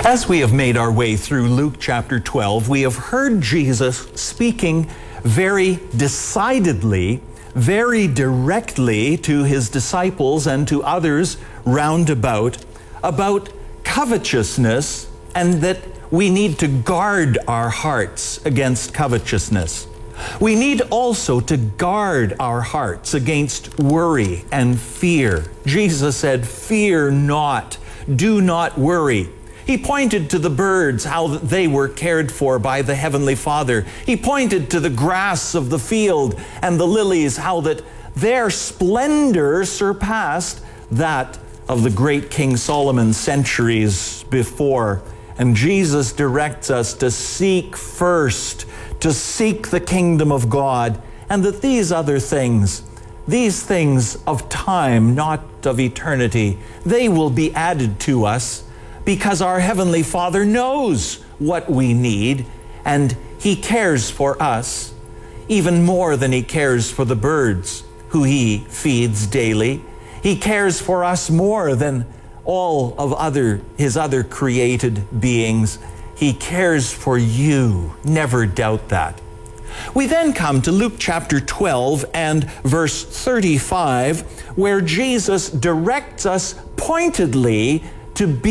As we have made our way through Luke chapter 12, we have heard Jesus speaking very decidedly, very directly to his disciples and to others round about covetousness, and that we need to guard our hearts against covetousness. We need also to guard our hearts against worry and fear. Jesus said, "Fear not, do not worry." He pointed to the birds, how they were cared for by the Heavenly Father. He pointed to the grass of the field and the lilies, how that their splendor surpassed that of the great King Solomon centuries before. And Jesus directs us to seek first, to seek the kingdom of God, and that these other things, these things of time, not of eternity, they will be added to us, because our Heavenly Father knows what we need, and He cares for us even more than He cares for the birds who He feeds daily. He cares for us more than all of His other created beings. He cares for you. Never doubt that. We then come to Luke chapter 12 and verse 35, where Jesus directs us pointedly to be